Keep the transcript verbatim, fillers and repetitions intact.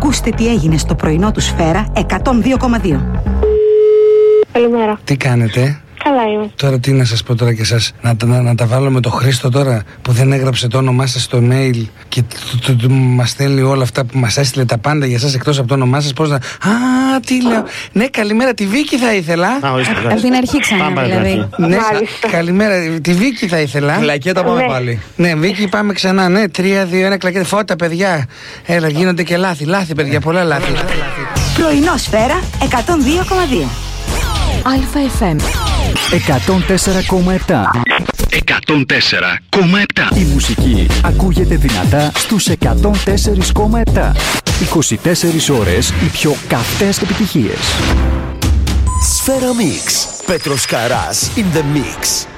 Ακούστε τι έγινε στο πρωινό του Σφαίρα εκατόν δύο κόμμα δύο. Καλημέρα. Τι κάνετε? Καλά είμαι. Τώρα τι να σας πω τώρα και εσάς, να, να, να τα βάλω με το Χρήστο τώρα που δεν έγραψε το όνομά σας στο mail και μας στέλνει όλα αυτά που μας έστειλε τα πάντα για σας εκτός από το όνομά σας. Πώς να... Α, τι λέω. Ναι, καλημέρα, τη Βίκη θα ήθελα. Από την αρχή ξανά δηλαδή. Ναι, καλημέρα, τη Βίκη θα ήθελα. Κλακέτα πάμε πάλι. Ναι, Βίκη πάμε ξανά, ναι, τρία, δύο, ένα, κλακέτα. Φώτα, παιδιά. Έλα, γίνονται και λάθη, λάθη, παιδιά, πολλά λάθη. Πρωινό Σφαίρα εκατόν δύο κόμμα δύο. Αλφα εφ εμ εκατόν τέσσερα κόμμα επτά. εκατόν τέσσερα κόμμα επτά. Η μουσική ακούγεται δυνατά στους εκατόν τέσσερα κόμμα επτά. είκοσι τέσσερις ώρες οι πιο καυτές επιτυχίες. Σφαίρα Mix. Πέτρος Καράς in the mix.